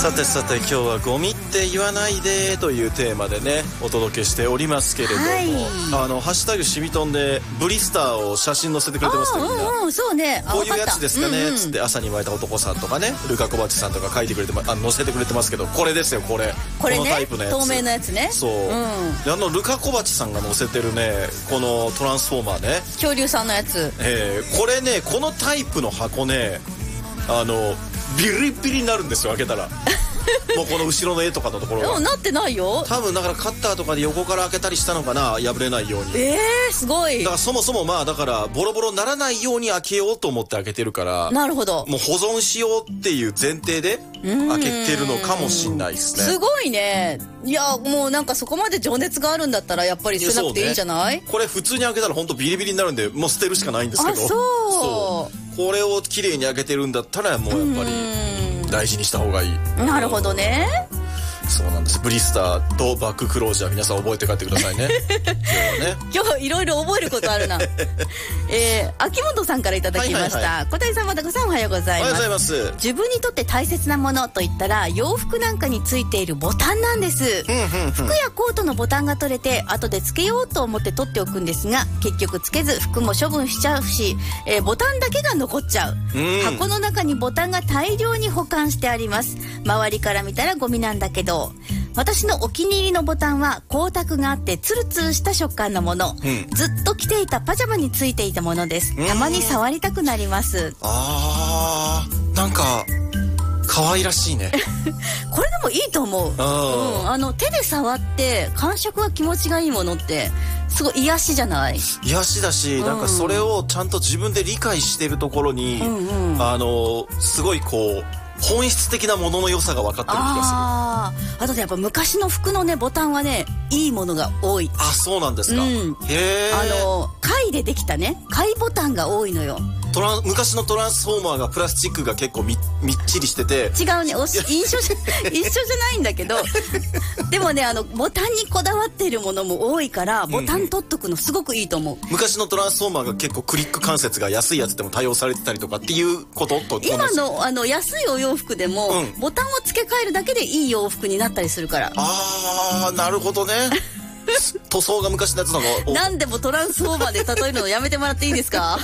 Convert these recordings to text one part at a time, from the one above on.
さてさて今日はゴミって言わないでというテーマでねお届けしておりますけれども、はい、ハッシュタグしみとんでブリスターを写真載せてくれてますね。みんなそうね、 こういうやつですかね、つって朝に湧いた男さんとかねルカ・コバチさんとか書いてくれて載せてくれてますけど、これですよこれね、このタイプのやつ透明なやつね。 そう、ルカ・コバチさんが載せてるねこのトランスフォーマーね、 恐竜さんのやつ、 これねこのタイプの箱ねビリビリになるんですよ開けたらもうこの後ろの絵とかのところがなってないよ多分。だからカッターとかで横から開けたりしたのかな、破れないように。 すごい。 だからそもそもだからボロボロにならないように開けようと思って開けてるから、 なるほど、 もう保存しようっていう前提で開けてるのかもしんないですね。 すごいね。いやもうなんかそこまで情熱があるんだったらやっぱり捨てなくていいんじゃない？ これ普通に開けたら本当ビリビリになるんでもう捨てるしかないんですけど、そうこれを綺麗に開けてるんだったらもうやっぱり大事にした方がいい。 なるほどね。 そうなんです。ブリスターとバッククロージャー皆さん覚えて帰ってくださいね今日いろいろ覚えることあるな秋元さんからいただきました。小谷さん、またこさん、おはようございます。 おはようございます。 自分にとって大切なものといったら洋服なんかについているボタンなんです。服やコートのボタンが取れて後でつけようと思って取っておくんですが、結局つけず服も処分しちゃうし、ボタンだけが残っちゃう。箱の中にボタンが大量に保管してあります。周りから見たらゴミなんだけど、私のお気に入りのボタンは光沢があってツルツルした食感のもの、ずっと着ていたパジャマについていたものです。たまに触りたくなります。 なんか可愛らしいねこれでもいいと思う。手で触って感触が気持ちがいいものってすごい癒しじゃない？ 癒しだし、なんかそれをちゃんと自分で理解してるところに、すごいこう本質的なものの良さが分かってる気がする。 あとねやっぱ昔の服のねボタンはねいいものが多い。 そうなんですか。 貝でできたね貝ボタンが多いのよ。 昔のトランスフォーマーがプラスチックが結構みっちりしてて違うね、一緒じゃないんだけどでもねボタンにこだわっているものも多いからボタン取っとくのすごくいいと思う。 昔のトランスフォーマーが結構クリック関節が安いやつでも対応されてたりとかっていうことと今の安いお洋服でも、ボタンを付け替えるだけでいい洋服になったりするから。 なるほどね塗装が昔のやつなの。 何でもトランスフォーマーで例えるのやめてもらっていいですか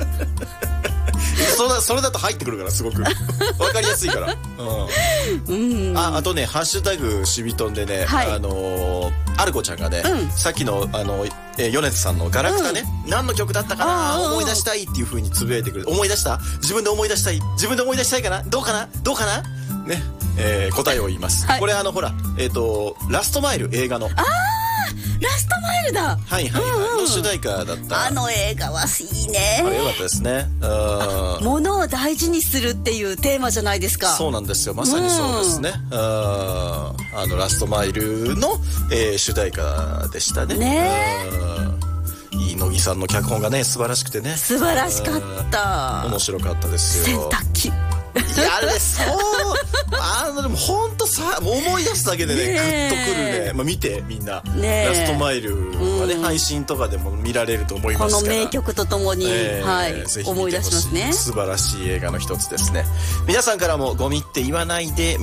それだと入ってくるからすごく分かりやすいからあとねハッシュタグしびとんでね、アルコちゃんがね、さっきの米津さんのガラクタね、何の曲だったかな思い出したいっていう風につぶやいてくれて、思い出した？自分で思い出したいかな、どうかなね、答えを言います。これほらラストマイル映画のラストマイルだ。 の主題歌だった。 映画はいいね。 あれ良かったですね。 物を大事にするっていうテーマじゃないですか。 そうなんですよ、まさにそうですね。ラストマイルの、主題歌でしたね。乃木さんの脚本がね素晴らしくてね、 素晴らしかった。 面白かったですよ。 洗濯機でもほんとさ思い出すだけでねグッとくるね。見てみんなラストマイルはね配信とかでも見られると思いますから、 この名曲とともにぜひ思い出しますね。 素晴らしい映画の一つですね。皆さんからもゴミって言わないで